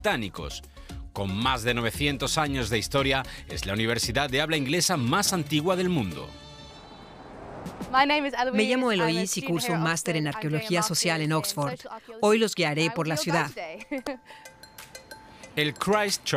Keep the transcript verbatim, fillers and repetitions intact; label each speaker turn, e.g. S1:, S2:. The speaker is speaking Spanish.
S1: británicos. Con más de novecientos años de historia, es la universidad de habla inglesa más antigua del mundo.
S2: Me llamo Eloise y curso un máster en Arqueología Social en Oxford. Hoy los guiaré por la ciudad.
S1: El Christ Church